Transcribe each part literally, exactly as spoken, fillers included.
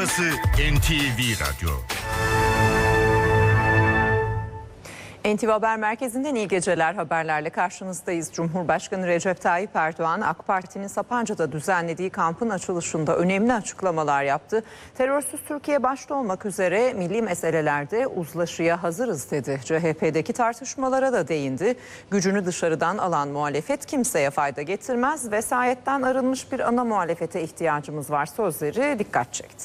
Burası N T V Radyo. N T V Haber Merkezi'nden iyi geceler, haberlerle karşınızdayız. Cumhurbaşkanı Recep Tayyip Erdoğan, AK Parti'nin Sapanca'da düzenlediği kampın açılışında önemli açıklamalar yaptı. Terörsüz Türkiye başta olmak üzere milli meselelerde uzlaşıya hazırız dedi. C H P'deki tartışmalara da değindi. Gücünü dışarıdan alan muhalefet kimseye fayda getirmez. Vesayetten arınmış bir ana muhalefete ihtiyacımız var sözleri dikkat çekti.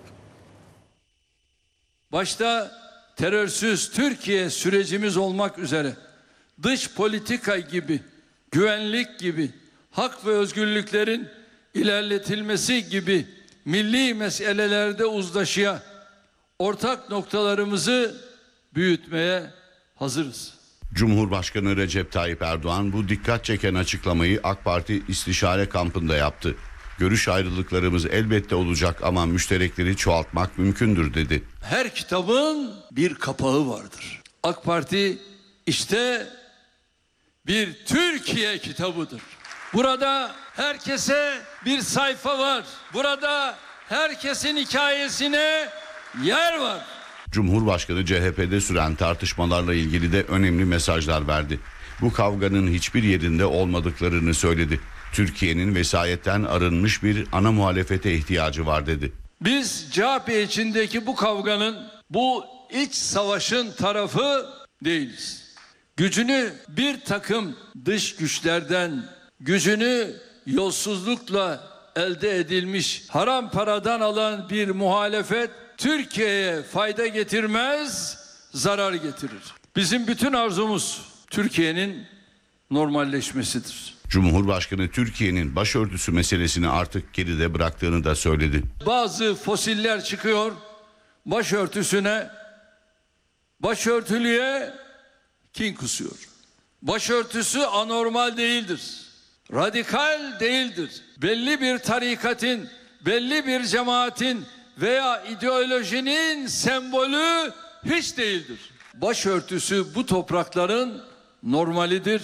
Başta terörsüz Türkiye sürecimiz olmak üzere dış politika gibi, güvenlik gibi, hak ve özgürlüklerin ilerletilmesi gibi milli meselelerde uzlaşıya, ortak noktalarımızı büyütmeye hazırız. Cumhurbaşkanı Recep Tayyip Erdoğan bu dikkat çeken açıklamayı AK Parti istişare kampında yaptı. Görüş ayrılıklarımız elbette olacak ama müşterekleri çoğaltmak mümkündür dedi. Her kitabın bir kapağı vardır. AK Parti işte bir Türkiye kitabıdır. Burada herkese bir sayfa var. Burada herkesin hikayesine yer var. Cumhurbaşkanı C H P'de süren tartışmalarla ilgili de önemli mesajlar verdi. Bu kavganın hiçbir yerinde olmadıklarını söyledi. Türkiye'nin vesayetten arınmış bir ana muhalefete ihtiyacı var dedi. Biz C H P içindeki bu kavganın, bu iç savaşın tarafı değiliz. Gücünü bir takım dış güçlerden, gücünü yolsuzlukla elde edilmiş haram paradan alan bir muhalefet Türkiye'ye fayda getirmez, zarar getirir. Bizim bütün arzumuz Türkiye'nin normalleşmesidir. Cumhurbaşkanı Türkiye'nin başörtüsü meselesini artık geride bıraktığını da söyledi. Bazı fosiller çıkıyor, başörtüsüne, başörtülüye kin kusuyor. Başörtüsü anormal değildir, radikal değildir. Belli bir tarikatın, belli bir cemaatin veya ideolojinin sembolü hiç değildir. Başörtüsü bu toprakların normalidir.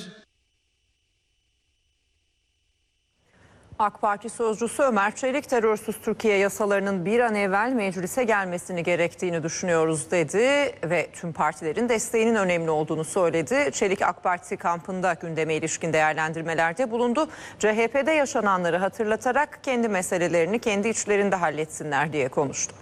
AK Parti sözcüsü Ömer Çelik, terörsüz Türkiye yasalarının bir an evvel meclise gelmesini gerektiğini düşünüyoruz dedi ve tüm partilerin desteğinin önemli olduğunu söyledi. Çelik, AK Parti kampında gündeme ilişkin değerlendirmelerde bulundu. C H P'de yaşananları hatırlatarak kendi meselelerini kendi içlerinde halletsinler diye konuştu.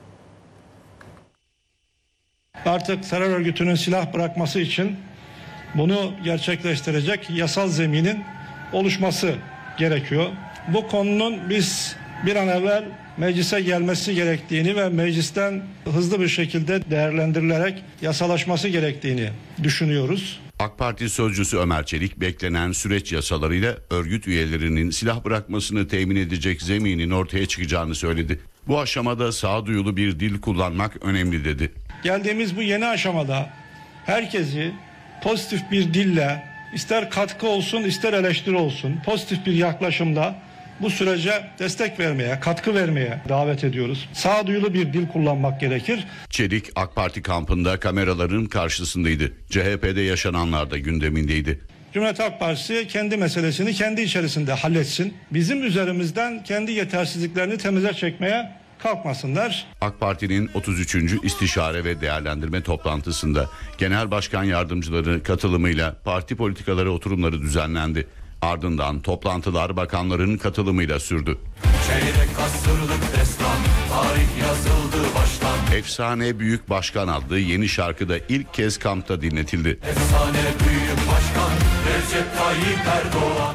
Artık terör örgütünün silah bırakması için bunu gerçekleştirecek yasal zeminin oluşması gerekiyor. Bu konunun biz bir an evvel meclise gelmesi gerektiğini ve meclisten hızlı bir şekilde değerlendirilerek yasalaşması gerektiğini düşünüyoruz. AK Parti sözcüsü Ömer Çelik, beklenen süreç yasalarıyla örgüt üyelerinin silah bırakmasını temin edecek zeminin ortaya çıkacağını söyledi. Bu aşamada sağduyulu bir dil kullanmak önemli dedi. Geldiğimiz bu yeni aşamada herkesi pozitif bir dille, ister katkı olsun ister eleştiri olsun, pozitif bir yaklaşımda bu sürece destek vermeye, katkı vermeye davet ediyoruz. Sağduyulu bir dil kullanmak gerekir. Çelik, AK Parti kampında kameraların karşısındaydı. C H P'de yaşananlar da gündemindeydi. Cumhuriyet Halk Partisi kendi meselesini kendi içerisinde halletsin. Bizim üzerimizden kendi yetersizliklerini temize çekmeye kalkmasınlar. AK Parti'nin otuz üçüncü istişare ve değerlendirme toplantısında genel başkan yardımcıları katılımıyla parti politikaları oturumları düzenlendi. Ardından toplantılar bakanların katılımıyla sürdü. Çeyrek asırlık destan, tarih yazıldı baştan. Efsane Büyük Başkan adlı yeni şarkı da ilk kez kampta dinletildi. Efsane Büyük Başkan Recep Tayyip Erdoğan.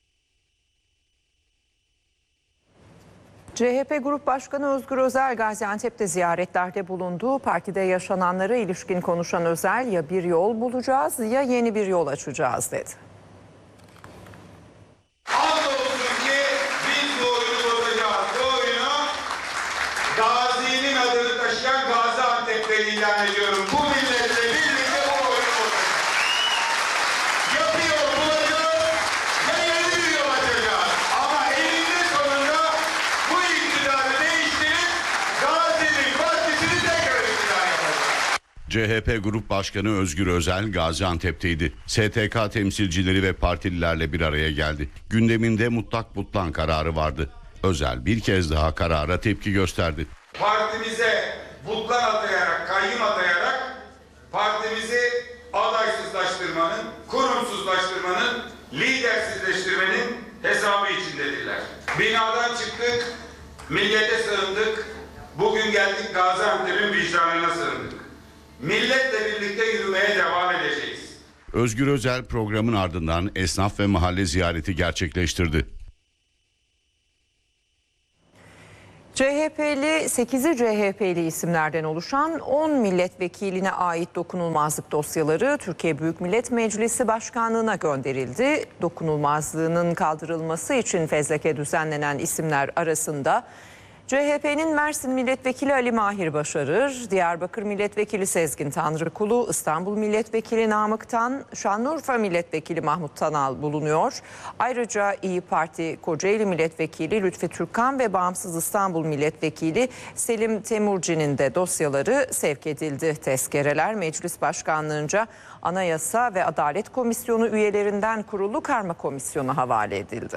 C H P Grup Başkanı Özgür Özel Gaziantep'te ziyaretlerde bulundu. Partide yaşananlara ilişkin konuşan Özel, ya bir yol bulacağız ya yeni bir yol açacağız dedi. Andolsun ki biz bu oyunu bozacağız. Bu oyunu Gazi'nin adını taşıyan Gaziantep'te ilan ediyorum. Bu milletle birlikte bu oyunu bozacağız. Ya bir yol bulacağız ya yeni bir yol açacağız. Ama eninde sonunda bu iktidarı değiştirip Gazi'nin partisini tekrar iktidar yapacağız. C H P Grup Başkanı Özgür Özel Gaziantep'teydi. S T K temsilcileri ve partililerle bir araya geldi. Gündeminde mutlak butlan kararı vardı. Özel bir kez daha karara tepki gösterdi. Partimize butlan atayarak, kayyım atayarak partimizi adaysızlaştırmanın, kurumsuzlaştırmanın, lidersizleştirmenin hesabı içindedirler. Binadan çıktık, millete sığındık. Bugün geldik Gaziantep'in vicdanına sığındık. Milletle birlikte yürümeye devam edeceğiz. Özgür Özel programın ardından esnaf ve mahalle ziyareti gerçekleştirdi. C H P'li sekizi C H P'li isimlerden oluşan on milletvekiline ait dokunulmazlık dosyaları Türkiye Büyük Millet Meclisi Başkanlığı'na gönderildi. Dokunulmazlığının kaldırılması için fezleke düzenlenen isimler arasında C H P'nin Mersin Milletvekili Ali Mahir Başarır, Diyarbakır Milletvekili Sezgin Tanrıkulu, İstanbul Milletvekili Namık Tan, Şanlıurfa Milletvekili Mahmut Tanal bulunuyor. Ayrıca İyi Parti Kocaeli Milletvekili Lütfi Türkkan ve Bağımsız İstanbul Milletvekili Selim Temurci'nin de dosyaları sevk edildi. Tezkereler Meclis Başkanlığı'nca Anayasa ve Adalet Komisyonu üyelerinden kurulu karma komisyona havale edildi.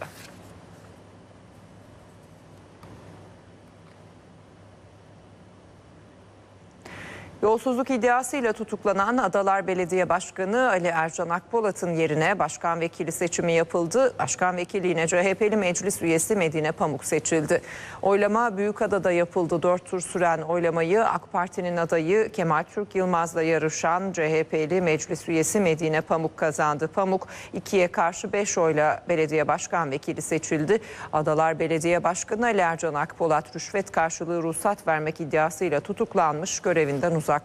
Yolsuzluk iddiasıyla tutuklanan Adalar Belediye Başkanı Ali Ercan Akpolat'ın yerine başkan vekili seçimi yapıldı. Başkan vekiliğine C H P'li meclis üyesi Medine Pamuk seçildi. Oylama Büyükada'da yapıldı. Dört tur süren oylamayı AK Parti'nin adayı Kemal Türk Yılmaz'la yarışan C H P'li meclis üyesi Medine Pamuk kazandı. Pamuk ikiye karşı beş oyla belediye başkan vekili seçildi. Adalar Belediye Başkanı Ali Ercan Akpolat rüşvet karşılığı ruhsat vermek iddiasıyla tutuklanmış, görevinden uzaklaştırılmıştı.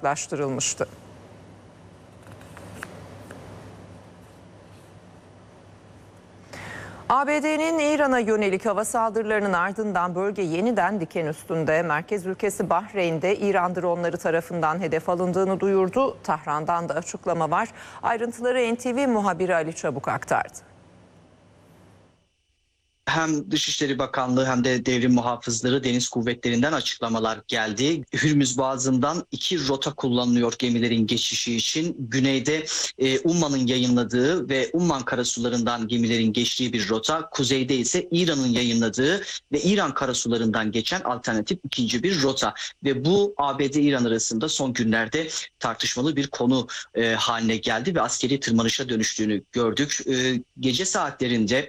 A B D'nin İran'a yönelik hava saldırılarının ardından bölge yeniden diken üstünde. Merkez ülkesi Bahreyn'de İran dronları tarafından hedef alındığını duyurdu. Tahran'dan da açıklama var. Ayrıntıları N T V muhabiri Ali Çabuk aktardı. Hem Dışişleri Bakanlığı hem de devrim muhafızları deniz kuvvetlerinden açıklamalar geldi. Hürmüz Boğazı'ndan iki rota kullanılıyor gemilerin geçişi için. Güneyde e, Umman'ın yayınladığı ve Umman karasularından gemilerin geçtiği bir rota. Kuzeyde ise İran'ın yayınladığı ve İran karasularından geçen alternatif ikinci bir rota. Ve bu A B D-İran arasında son günlerde tartışmalı bir konu e, haline geldi ve askeri tırmanışa dönüştüğünü gördük. E, gece saatlerinde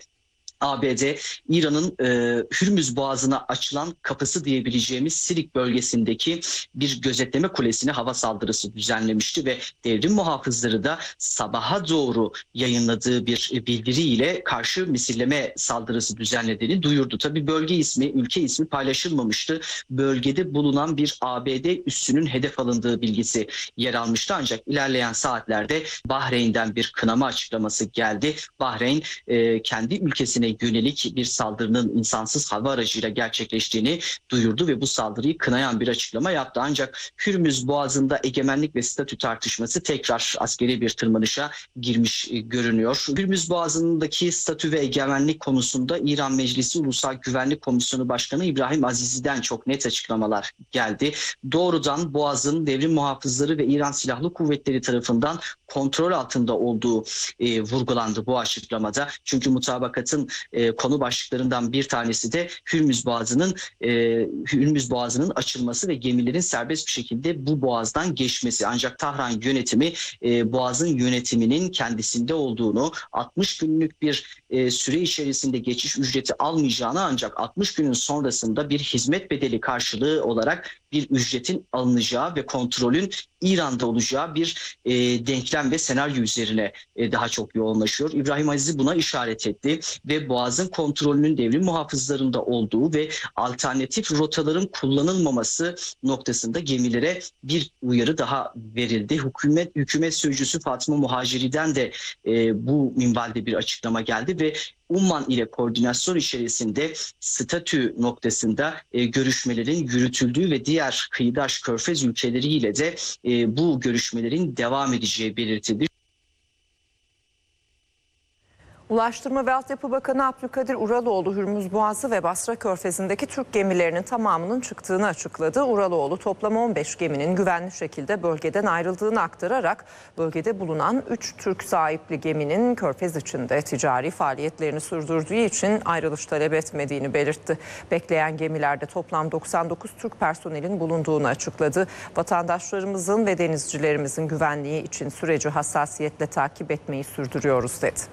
A B D, İran'ın e, Hürmüz Boğazı'na açılan kapısı diyebileceğimiz Sirik bölgesindeki bir gözetleme kulesine hava saldırısı düzenlemişti ve devrim muhafızları da sabaha doğru yayınladığı bir bildiriyle karşı misilleme saldırısı düzenlediğini duyurdu. Tabii bölge ismi, ülke ismi paylaşılmamıştı. Bölgede bulunan bir A B D üssünün hedef alındığı bilgisi yer almıştı. Ancak ilerleyen saatlerde Bahreyn'den bir kınama açıklaması geldi. Bahreyn e, kendi ülkesine yönelik bir saldırının insansız hava aracıyla gerçekleştiğini duyurdu ve bu saldırıyı kınayan bir açıklama yaptı. Ancak Hürmüz Boğazı'nda egemenlik ve statü tartışması tekrar askeri bir tırmanışa girmiş görünüyor. Hürmüz Boğazı'ndaki statü ve egemenlik konusunda İran Meclisi Ulusal Güvenlik Komisyonu Başkanı İbrahim Azizi'den çok net açıklamalar geldi. Doğrudan Boğaz'ın devrim muhafızları ve İran Silahlı Kuvvetleri tarafından kontrol altında olduğu e, vurgulandı bu açıklamada. Çünkü mutabakatın e, konu başlıklarından bir tanesi de Hürmüz Boğazı'nın e, Hürmüz Boğazı'nın açılması ve gemilerin serbest bir şekilde bu boğazdan geçmesi. Ancak Tahran yönetimi e, boğazın yönetiminin kendisinde olduğunu, altmış günlük bir e, süre içerisinde geçiş ücreti almayacağını, ancak altmış günün sonrasında bir hizmet bedeli karşılığı olarak bir ücretin alınacağı ve kontrolün İran'da olacağı bir e, denklem ve senaryo üzerine e, daha çok yoğunlaşıyor. İbrahim Azizi buna işaret etti ve Boğaz'ın kontrolünün devrim muhafızlarında olduğu ve alternatif rotaların kullanılmaması noktasında gemilere bir uyarı daha verildi. Hükümet hükümet sözcüsü Fatma Muhaciri'den de e, bu minvalde bir açıklama geldi ve Umman ile koordinasyon içerisinde statü noktasında e, görüşmelerin yürütüldüğü ve diğer kıyıdaş körfez ülkeleriyle de e, bu görüşmelerin devam edeceği belirtildi. Ulaştırma ve Altyapı Bakanı Abdülkadir Uraloğlu, Hürmüz Boğazı ve Basra Körfezi'ndeki Türk gemilerinin tamamının çıktığını açıkladı. Uraloğlu toplam on beş geminin güvenli şekilde bölgeden ayrıldığını aktararak bölgede bulunan üç Türk sahipli geminin Körfez içinde ticari faaliyetlerini sürdürdüğü için ayrılış talep etmediğini belirtti. Bekleyen gemilerde toplam doksan dokuz Türk personelin bulunduğunu açıkladı. Vatandaşlarımızın ve denizcilerimizin güvenliği için süreci hassasiyetle takip etmeyi sürdürüyoruz dedi.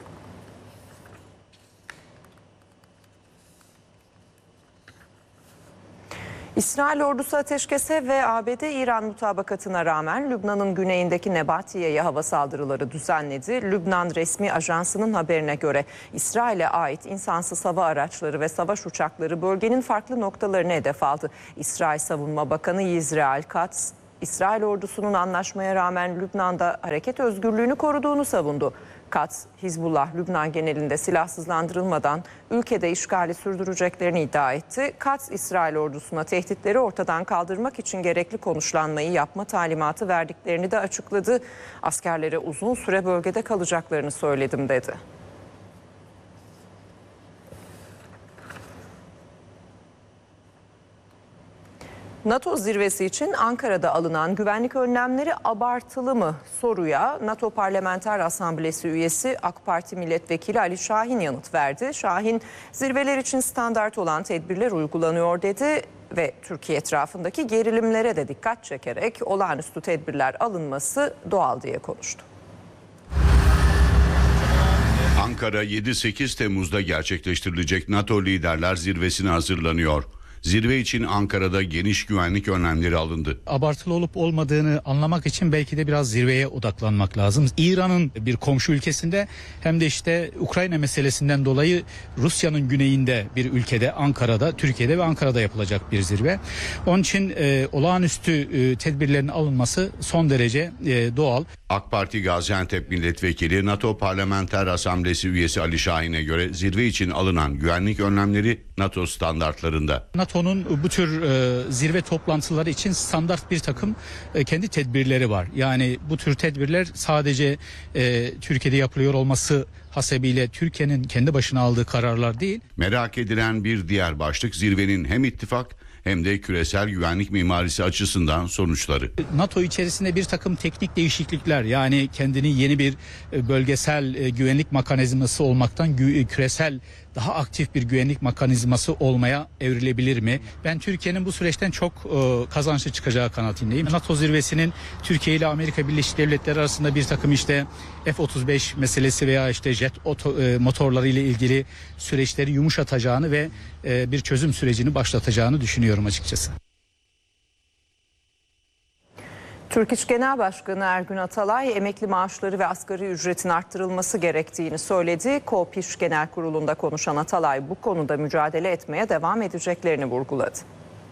İsrail ordusu ateşkese ve A B D-İran mutabakatına rağmen Lübnan'ın güneyindeki Nebatiye'ye hava saldırıları düzenledi. Lübnan resmi ajansının haberine göre İsrail'e ait insansız hava araçları ve savaş uçakları bölgenin farklı noktalarını hedef aldı. İsrail Savunma Bakanı Yisrael Katz, İsrail ordusunun anlaşmaya rağmen Lübnan'da hareket özgürlüğünü koruduğunu savundu. Katz, Hizbullah Lübnan genelinde silahsızlandırılmadan ülkede işgali sürdüreceklerini iddia etti. Katz, İsrail ordusuna tehditleri ortadan kaldırmak için gerekli konuşlanmayı yapma talimatı verdiklerini de açıkladı. Askerlere uzun süre bölgede kalacaklarını söyledim dedi. NATO zirvesi için Ankara'da alınan güvenlik önlemleri abartılı mı soruya NATO Parlamenter Asamblesi üyesi AK Parti Milletvekili Ali Şahin yanıt verdi. Şahin, zirveler için standart olan tedbirler uygulanıyor dedi ve Türkiye etrafındaki gerilimlere de dikkat çekerek olağanüstü tedbirler alınması doğal diye konuştu. Ankara yedi sekiz Temmuz'da gerçekleştirilecek NATO liderler zirvesine hazırlanıyor. Zirve için Ankara'da geniş güvenlik önlemleri alındı. Abartılı olup olmadığını anlamak için belki de biraz zirveye odaklanmak lazım. İran'ın bir komşu ülkesinde hem de işte Ukrayna meselesinden dolayı Rusya'nın güneyinde bir ülkede, Ankara'da, Türkiye'de ve Ankara'da yapılacak bir zirve. Onun için e, olağanüstü e, tedbirlerin alınması son derece e, doğal. AK Parti Gaziantep Milletvekili NATO Parlamenter Asamblesi üyesi Ali Şahin'e göre zirve için alınan güvenlik önlemleri NATO standartlarında. NATO'nun bu tür e, zirve toplantıları için standart bir takım e, kendi tedbirleri var. Yani bu tür tedbirler sadece e, Türkiye'de yapılıyor olması hasebiyle Türkiye'nin kendi başına aldığı kararlar değil. Merak edilen bir diğer başlık zirvenin hem ittifak hem de küresel güvenlik mimarisi açısından sonuçları. NATO içerisinde bir takım teknik değişiklikler, yani kendini yeni bir bölgesel güvenlik mekanizması olmaktan küresel daha aktif bir güvenlik mekanizması olmaya evrilebilir mi? Ben Türkiye'nin bu süreçten çok kazançlı çıkacağı kanaatindeyim. NATO zirvesinin Türkiye ile Amerika Birleşik Devletleri arasında bir takım işte F otuz beş meselesi veya işte jet motorları ile ilgili süreçleri yumuşatacağını ve bir çözüm sürecini başlatacağını düşünüyorum açıkçası. Türk İş Genel Başkanı Ergün Atalay emekli maaşları ve asgari ücretin arttırılması gerektiğini söyledi. KOP İş Genel Kurulu'nda konuşan Atalay bu konuda mücadele etmeye devam edeceklerini vurguladı.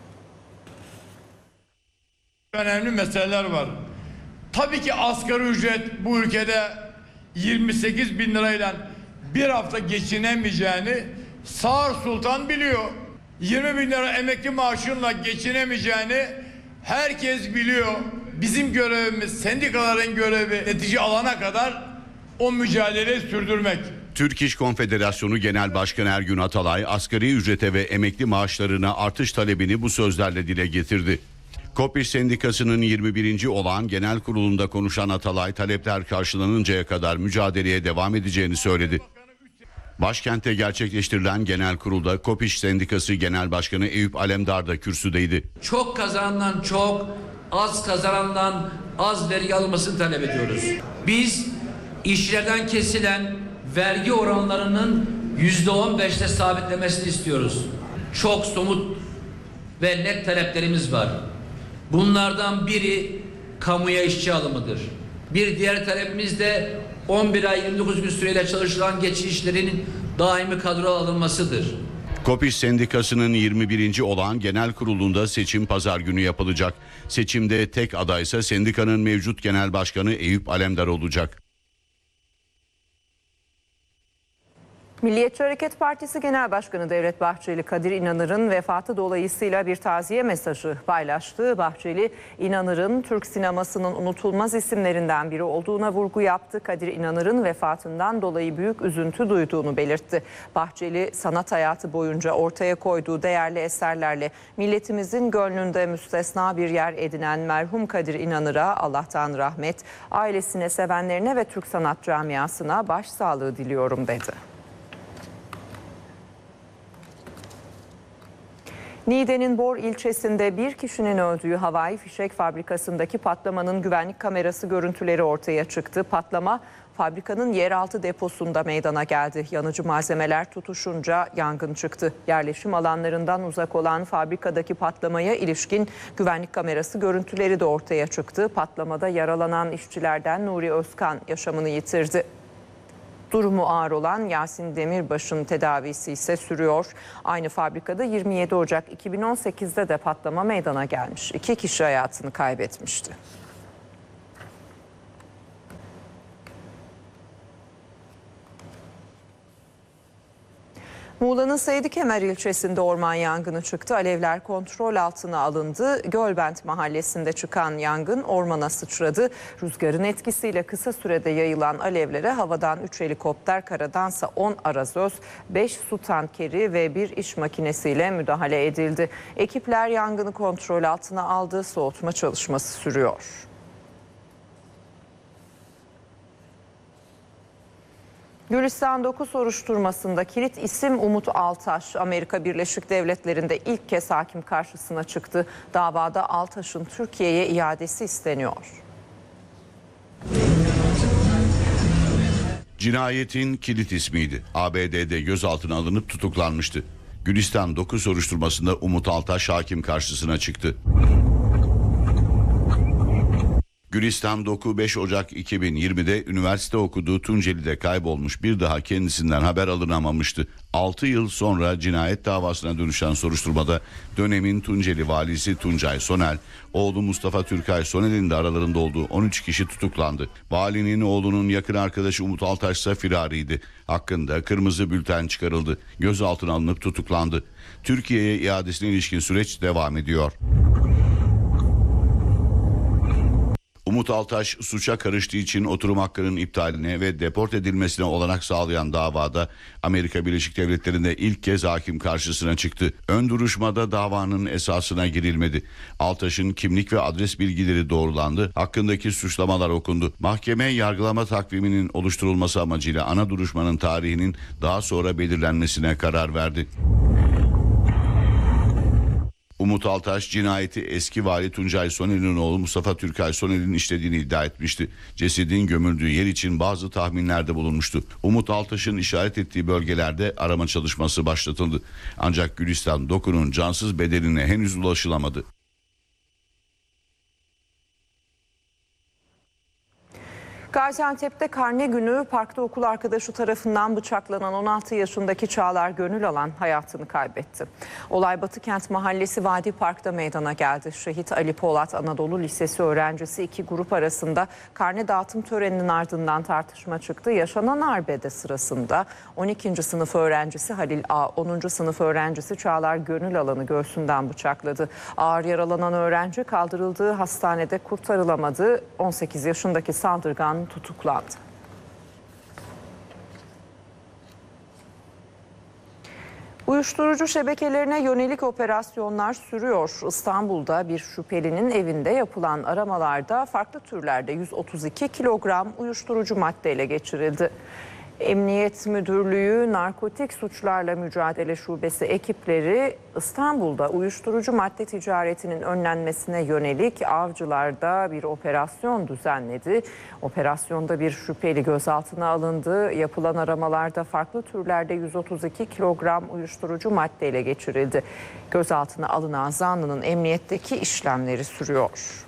Önemli meseleler var. Tabii ki asgari ücret bu ülkede yirmi sekiz bin lirayla bir hafta geçinemeyeceğini Sağır Sultan biliyor. yirmi bin lira emekli maaşınla geçinemeyeceğini herkes biliyor. Bizim görevimiz, sendikaların görevi netice alana kadar o mücadeleyi sürdürmek. Türk İş Konfederasyonu Genel Başkanı Ergün Atalay asgari ücrete ve emekli maaşlarına artış talebini bu sözlerle dile getirdi. KOP İş Sendikası'nın yirmi birinci olağan genel kurulunda konuşan Atalay talepler karşılanıncaya kadar mücadeleye devam edeceğini söyledi. Başkentte gerçekleştirilen genel kurulda KOP İş Sendikası Genel Başkanı Eyüp Alemdar da kürsüdeydi. Çok kazanandan çok, az kazanandan az vergi alınmasını talep ediyoruz. Biz işçilerden kesilen vergi oranlarının yüzde on beşte sabitlemesini istiyoruz. Çok somut ve net taleplerimiz var. Bunlardan biri kamuya işçi alımıdır. Bir diğer talebimiz de on bir ay yirmi dokuz gün süreyle çalışılan geçici işçilerin daimi kadroya alınmasıdır. KOP İş Sendikası'nın yirmi birinci olağan genel kurulunda seçim pazar günü yapılacak. Seçimde tek adaysa sendikanın mevcut genel başkanı Eyüp Alemdar olacak. Milliyetçi Hareket Partisi Genel Başkanı Devlet Bahçeli, Kadir İnanır'ın vefatı dolayısıyla bir taziye mesajı paylaştı. Bahçeli, İnanır'ın Türk sinemasının unutulmaz isimlerinden biri olduğuna vurgu yaptı. Kadir İnanır'ın vefatından dolayı büyük üzüntü duyduğunu belirtti. Bahçeli, sanat hayatı boyunca ortaya koyduğu değerli eserlerle milletimizin gönlünde müstesna bir yer edinen merhum Kadir İnanır'a Allah'tan rahmet, ailesine, sevenlerine ve Türk sanat camiasına başsağlığı diliyorum dedi. Niğde'nin Bor ilçesinde bir kişinin öldüğü havai fişek fabrikasındaki patlamanın güvenlik kamerası görüntüleri ortaya çıktı. Patlama fabrikanın yeraltı deposunda meydana geldi. Yanıcı malzemeler tutuşunca yangın çıktı. Yerleşim alanlarından uzak olan fabrikadaki patlamaya ilişkin güvenlik kamerası görüntüleri de ortaya çıktı. Patlamada yaralanan işçilerden Nuri Özkan yaşamını yitirdi. Durumu ağır olan Yasin Demirbaş'ın tedavisi ise sürüyor. Aynı fabrikada yirmi yedi Ocak iki bin on sekiz'de de patlama meydana gelmiş. İki kişi hayatını kaybetmişti. Muğla'nın Seydikemer ilçesinde orman yangını çıktı. Alevler kontrol altına alındı. Gölbent mahallesinde çıkan yangın ormana sıçradı. Rüzgarın etkisiyle kısa sürede yayılan alevlere havadan üç helikopter, karadansa on arazöz, beş su tankeri ve bir iş makinesiyle müdahale edildi. Ekipler yangını kontrol altına aldı. Soğutma çalışması sürüyor. Gülistan dokuz soruşturmasında kilit isim Umut Altaş, Amerika Birleşik Devletleri'nde ilk kez hakim karşısına çıktı. Davada Altaş'ın Türkiye'ye iadesi isteniyor. Cinayetin kilit ismiydi. A B D'de gözaltına alınıp tutuklanmıştı. Gülistan dokuz soruşturmasında Umut Altaş hakim karşısına çıktı. Gülistan Doku beş Ocak iki bin yirmi'de üniversite okuduğu Tunceli'de kaybolmuş, bir daha kendisinden haber alınamamıştı. altı yıl sonra cinayet davasına dönüşen soruşturmada dönemin Tunceli valisi Tuncay Sonel, oğlu Mustafa Türkay Sonel'in de aralarında olduğu on üç kişi tutuklandı. Valinin oğlunun yakın arkadaşı Umut Altaş ise firariydi. Hakkında kırmızı bülten çıkarıldı. Gözaltına alınıp tutuklandı. Türkiye'ye iadesine ilişkin süreç devam ediyor. Umut Altaş suça karıştığı için oturum hakkının iptaline ve deport edilmesine olanak sağlayan davada Amerika Birleşik Devletleri'nde ilk kez hakim karşısına çıktı. Ön duruşmada davanın esasına girilmedi. Altaş'ın kimlik ve adres bilgileri doğrulandı. Hakkındaki suçlamalar okundu. Mahkeme yargılama takviminin oluşturulması amacıyla ana duruşmanın tarihinin daha sonra belirlenmesine karar verdi. Umut Altaş cinayeti eski vali Tuncay Sonel'in oğlu Mustafa Türkay Sonel'in işlediğini iddia etmişti. Cesedin gömüldüğü yer için bazı tahminlerde bulunmuştu. Umut Altaş'ın işaret ettiği bölgelerde arama çalışması başlatıldı. Ancak Gülistan Doku'nun cansız bedenine henüz ulaşılamadı. Gaziantep'te karne günü parkta okul arkadaşı tarafından bıçaklanan on altı yaşındaki Çağlar Gönül Alan hayatını kaybetti. Olay Batıkent Mahallesi Vadi Park'ta meydana geldi. Şehit Ali Polat Anadolu Lisesi öğrencisi iki grup arasında karne dağıtım töreninin ardından tartışma çıktı. Yaşanan arbede sırasında on ikinci sınıf öğrencisi Halil A, onuncu sınıf öğrencisi Çağlar Gönül Alan'ı göğsünden bıçakladı. Ağır yaralanan öğrenci kaldırıldığı hastanede kurtarılamadı. on sekiz yaşındaki saldırgan tutuklandı. Uyuşturucu şebekelerine yönelik operasyonlar sürüyor. İstanbul'da bir şüphelinin evinde yapılan aramalarda farklı türlerde yüz otuz iki kilogram uyuşturucu madde ele geçirildi. Emniyet Müdürlüğü Narkotik Suçlarla Mücadele Şubesi ekipleri İstanbul'da uyuşturucu madde ticaretinin önlenmesine yönelik Avcılar'da bir operasyon düzenledi. Operasyonda bir şüpheli gözaltına alındı. Yapılan aramalarda farklı türlerde yüz otuz iki kilogram uyuşturucu madde ele geçirildi. Gözaltına alınan zanlının emniyetteki işlemleri sürüyor.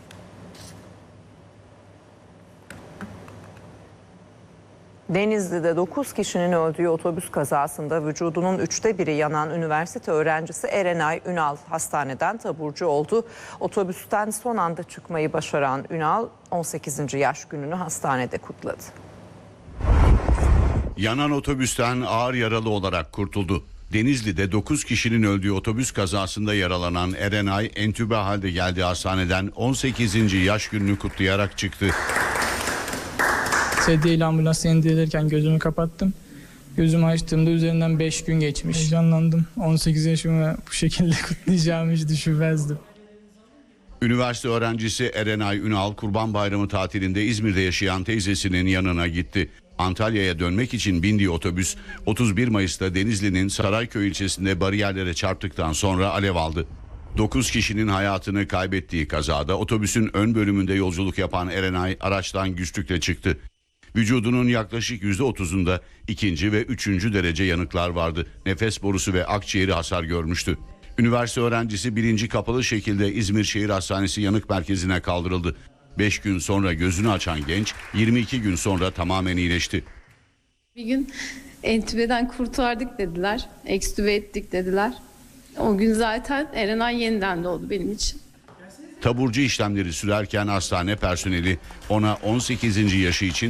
Denizli'de dokuz kişinin öldüğü otobüs kazasında vücudunun üçte biri yanan üniversite öğrencisi Erenay Ünal hastaneden taburcu oldu. Otobüsten son anda çıkmayı başaran Ünal on sekizinci yaş gününü hastanede kutladı. Yanan otobüsten ağır yaralı olarak kurtuldu. Denizli'de dokuz kişinin öldüğü otobüs kazasında yaralanan Erenay entübe halde geldiği hastaneden on sekizinci yaş gününü kutlayarak çıktı. Sedyeyle ambulansa indirilirken gözümü kapattım. Gözümü açtığımda üzerinden beş gün geçmiş. Heyecanlandım. on sekiz yaşımı bu şekilde kutlayacağımı hiç düşünmezdim. Üniversite öğrencisi Erenay Ünal Kurban Bayramı tatilinde İzmir'de yaşayan teyzesinin yanına gitti. Antalya'ya dönmek için bindiği otobüs otuz bir Mayıs'ta Denizli'nin Sarayköy ilçesinde bariyerlere çarptıktan sonra alev aldı. dokuz kişinin hayatını kaybettiği kazada otobüsün ön bölümünde yolculuk yapan Erenay araçtan güçlükle çıktı. Vücudunun yaklaşık yüzde otuzunda ikinci ve üçüncü derece yanıklar vardı. Nefes borusu ve akciğeri hasar görmüştü. Üniversite öğrencisi bilinci kapalı şekilde İzmir Şehir Hastanesi Yanık Merkezi'ne kaldırıldı. beş gün sonra gözünü açan genç yirmi iki gün sonra tamamen iyileşti. Bir gün entübeden kurtardık dediler, ekstübe ettik dediler. O gün zaten Erenay yeniden doğdu benim için. Taburcu işlemleri sürerken hastane personeli ona on sekizinci yaşı için